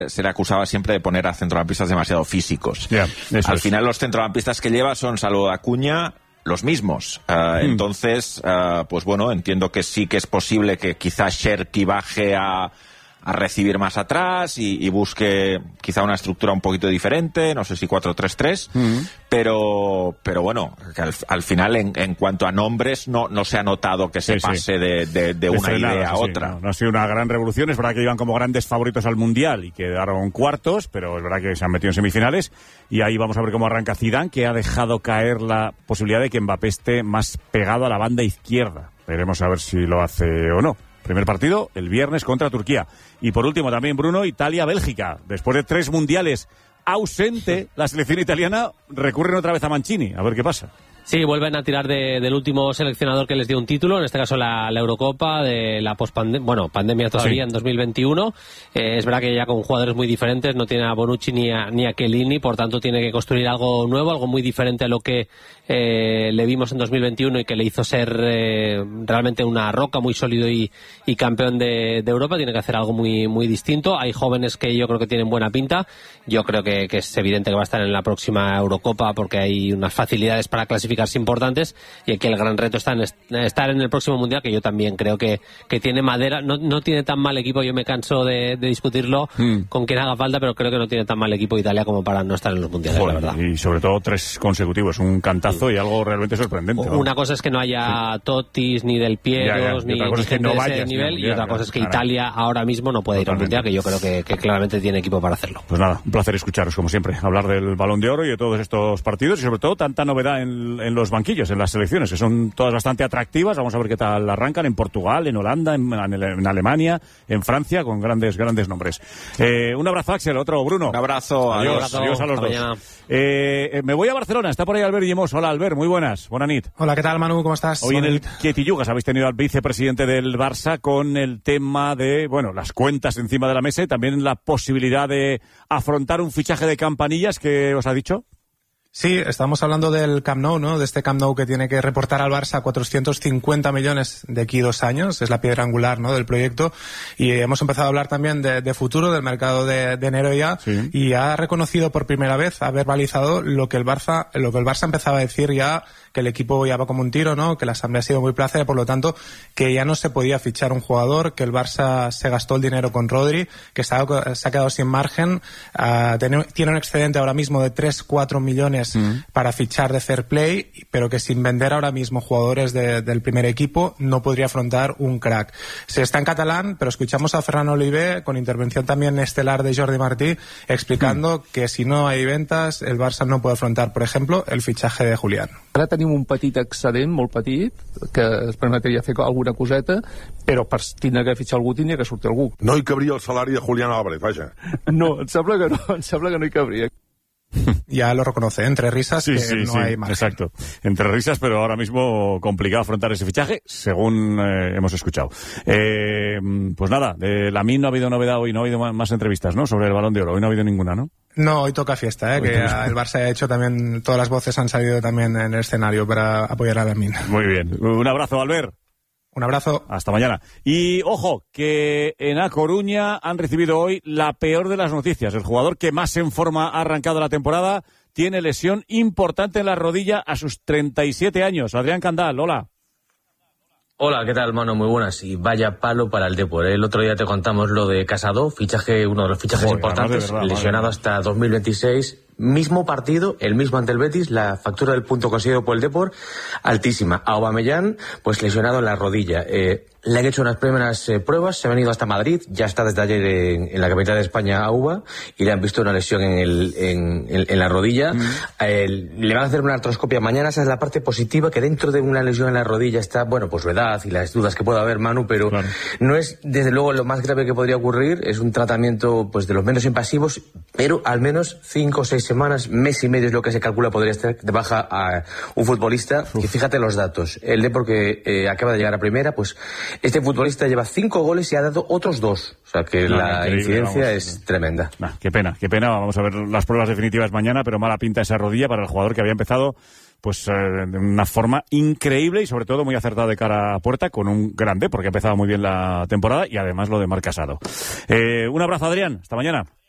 se le acusaba siempre de poner a centrocampistas demasiado físicos. Al final los centrocampistas que lleva son, salvo Acuña, los mismos. Entonces, pues bueno, entiendo que sí que es posible que quizás Cherki baje a recibir más atrás y busque quizá una estructura un poquito diferente, no sé si 4-3-3, pero bueno, que al final en cuanto a nombres no se ha notado que se pase de una idea a otra. No ha sido una gran revolución, es verdad que iban como grandes favoritos al Mundial y quedaron cuartos, pero es verdad que se han metido en semifinales y ahí vamos a ver cómo arranca Zidane, que ha dejado caer la posibilidad de que Mbappé esté más pegado a la banda izquierda. Veremos a ver si lo hace o no. Primer partido el viernes contra Turquía. Y por último también, Bruno, Italia-Bélgica. Después de 3 mundiales ausente, la selección italiana recurren otra vez a Mancini. A ver qué pasa. Sí, vuelven a tirar del último seleccionador que les dio un título, en este caso la Eurocopa, de la pandemia todavía en 2021. Es verdad que ya con jugadores muy diferentes, no tiene a Bonucci ni a Chiellini, por tanto tiene que construir algo nuevo, algo muy diferente a lo que le vimos en 2021 y que le hizo ser realmente una roca, muy sólido y campeón de Europa. Tiene que hacer algo muy, muy distinto. Hay jóvenes que yo creo que tienen buena pinta. Yo creo que es evidente que va a estar en la próxima Eurocopa porque hay unas facilidades para clasificarse importantes, y aquí el gran reto está en estar en el próximo Mundial, que yo también creo que tiene madera. No tiene tan mal equipo, yo me canso de discutirlo con quien haga falta, pero creo que no tiene tan mal equipo Italia como para no estar en los Mundiales, la verdad. Y sobre todo 3 consecutivos, un cantazo y algo realmente sorprendente, ¿no? Una cosa es que no haya Totis, ni Del Pieros, ni gente de ese nivel, y otra cosa es que Italia ahora mismo no puede ir al Mundial, que yo creo que claramente tiene equipo para hacerlo. Pues nada, un placer escucharos, como siempre, hablar del Balón de Oro y de todos estos partidos, y sobre todo tanta novedad en los banquillos, en las selecciones, que son todas bastante atractivas. Vamos a ver qué tal arrancan en Portugal, en Holanda, en Alemania, en Francia, con grandes nombres. Un abrazo, Axel, otro Bruno. Un abrazo, adiós a los dos. Me voy a Barcelona, está por ahí Albert Llimós. Hola, Albert, muy buenas, buena nit. Hola, ¿qué tal, Manu? ¿Cómo estás? Hoy en el Quietillugas habéis tenido al vicepresidente del Barça con el tema de, las cuentas encima de la mesa y también la posibilidad de afrontar un fichaje de Campanillas. ¿Qué os ha dicho? Sí, estamos hablando del Camp Nou, ¿no? De este Camp Nou que tiene que reportar al Barça 450 millones de aquí 2 años. Es la piedra angular, ¿no?, del proyecto. Y hemos empezado a hablar también de futuro, del mercado de enero ya. Sí. Y ha reconocido por primera vez, ha verbalizado lo que el Barça empezaba a decir ya, que el equipo ya va como un tiro, ¿no? Que la asamblea ha sido muy plácida, por lo tanto, que ya no se podía fichar un jugador, que el Barça se gastó el dinero con Rodri, que se ha quedado sin margen. Tiene un excedente ahora mismo de 3-4 millones para fichar de fair play, pero que sin vender ahora mismo jugadores del primer equipo no podría afrontar un crack. Se está en catalán, pero escuchamos a Ferran Oliver con intervención también estelar de Jordi Martí explicando que si no hay ventas el Barça no puede afrontar, por ejemplo, el fichaje de Julián. Ara tenim un petit excedent, molt petit, que es permetria fer alguna coseta, però per tindre que fitxar algú tindria que sortir algú. No hi cabria el salari de Julián Álvarez, vaja. No, em sembla que no hi cabria. Ya lo reconoce, entre risas, sí, no hay margen. Exacto, entre risas, pero ahora mismo complicado afrontar ese fichaje, según hemos escuchado. Pues nada, de Lamine no ha habido novedad hoy, no ha habido más entrevistas, ¿no?, sobre el Balón de Oro, hoy no ha habido ninguna, ¿no? No, hoy toca fiesta, que el Barça ha hecho también, todas las voces han salido también en el escenario para apoyar a Lamine. Muy bien, un abrazo, Albert. Un abrazo. Hasta mañana. Y ojo, que en A Coruña han recibido hoy la peor de las noticias. El jugador que más en forma ha arrancado la temporada tiene lesión importante en la rodilla a sus 37 años. Adrián Candal, hola. Hola, ¿qué tal, mano? Muy buenas. Y vaya palo para el Depor. El otro día te contamos lo de Casado, uno de los fichajes importantes, verdad, lesionado hasta 2026. Mismo partido, el mismo ante el Betis, la factura del punto conseguido por el Depor, altísima. A Aubameyang, pues lesionado en la rodilla. Le han hecho unas primeras pruebas, se ha venido hasta Madrid, ya está desde ayer en la capital de España, AUBA, y le han visto una lesión en la rodilla. Le van a hacer una artroscopia mañana, esa es la parte positiva, que dentro de una lesión en la rodilla está, su edad y las dudas que pueda haber, Manu, pero claro, no es desde luego lo más grave que podría ocurrir, es un tratamiento pues de los menos invasivos, pero al menos 5 o 6 semanas, mes y medio es lo que se calcula podría estar de baja a un futbolista. Y fíjate los datos, el Depor que acaba de llegar a primera, pues este futbolista lleva 5 goles y ha dado otros 2. O sea que la incidencia es tremenda. Qué pena. Vamos a ver las pruebas definitivas mañana, pero mala pinta esa rodilla para el jugador que había empezado de una forma increíble y sobre todo muy acertada de cara a puerta con un grande, porque ha empezado muy bien la temporada y además lo de Marc Casado. Un abrazo, Adrián. Hasta mañana.